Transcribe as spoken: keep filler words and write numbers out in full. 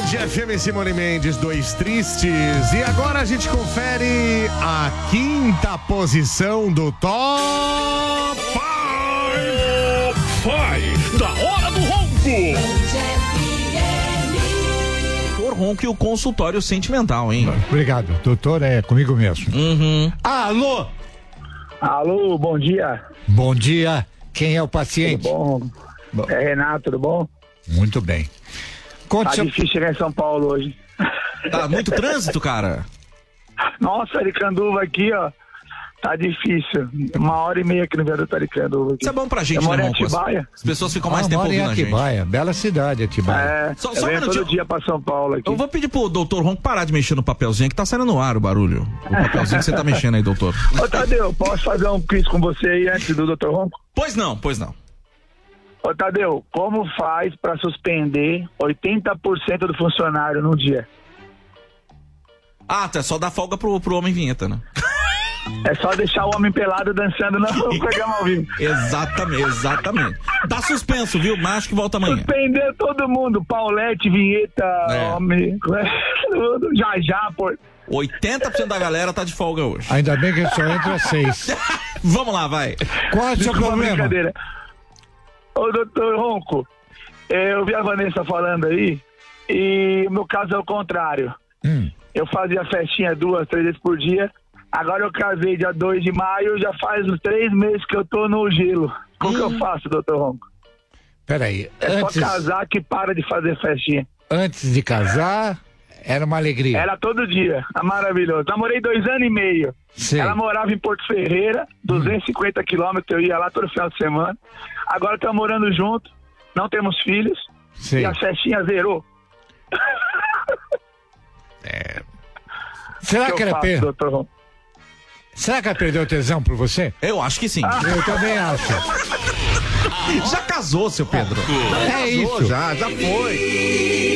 Band F M, Simone Mendes, Dois Tristes. E agora a gente confere a quinta posição do Top Five da Hora do Ronco. Doutor Ronco e o consultório sentimental, hein? Obrigado, doutor, é comigo mesmo. Uhum. Alô? Alô, bom dia. Bom dia, quem é o paciente? Tudo bom? bom. É Renato, tudo bom? Muito bem. Conte tá seu... difícil chegar em São Paulo hoje. Tá muito trânsito, cara? Nossa, Aricanduva aqui, ó. Tá difícil. Uma hora e meia aqui no viaduto Aricanduva. Isso é bom pra gente, eu moro né, em Atibaia. As pessoas ficam mais ah, tempo ouvindo a gente. Atibaia, bela cidade, Atibaia. É, só, eu só venho um todo dia pra São Paulo aqui. Eu vou pedir pro doutor Ronco parar de mexer no papelzinho, que tá saindo no ar o barulho. O papelzinho que você tá mexendo aí, doutor. Ô, Tadeu, posso fazer um quiz com você aí antes do doutor Ronco? Pois não, pois não. Ô, Tadeu, como faz pra suspender oitenta por cento do funcionário num dia? Ah, tá, é só dar folga pro, pro homem vinheta, né? É só deixar o homem pelado dançando no programa ao vivo. Exatamente, exatamente. Tá suspenso, viu? Macho que volta amanhã. Suspender todo mundo. Paulette, vinheta, É. homem. Já já, pô. oitenta por cento da galera tá de folga hoje. Ainda bem que ele só entra às seis. Vamos lá, vai. Qual é o seu Desculpa a problema? brincadeira. Ô, doutor Ronco, eu vi a Vanessa falando aí e o meu caso é o contrário. Hum. Eu fazia festinha duas, três vezes por dia. Agora eu casei dia dois de maio, já faz uns três meses que eu tô no gelo. Como hum. que eu faço, doutor Ronco? Peraí, É antes, só casar que para de fazer festinha. antes de casar, era uma alegria. Era todo dia, é maravilhoso. Namorei dois anos e meio. Sim. Ela morava em Porto Ferreira, duzentos e cinquenta quilômetros, eu ia lá todo final de semana. Agora estamos morando junto, não temos filhos. Sim. E a festinha zerou. É... Será que que eu ela faço, per... doutor Ronco? Será que ela perdeu o tesão por você? Eu acho que sim. Ah. Eu também acho. Já casou, seu Pedro. É casou, isso. Já, já foi.